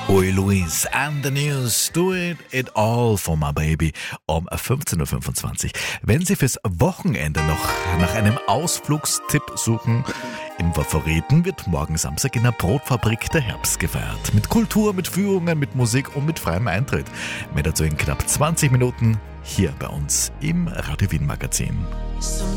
Ui Louise and the News, do it all for my baby um 15.25 Uhr. Wenn Sie fürs Wochenende noch nach einem Ausflugstipp suchen, im Favoriten wird morgen Samstag in der Brotfabrik der Herbst gefeiert. Mit Kultur, mit Führungen, mit Musik und mit freiem Eintritt. Mehr dazu in knapp 20 Minuten hier bei uns im Radio Wien Magazin.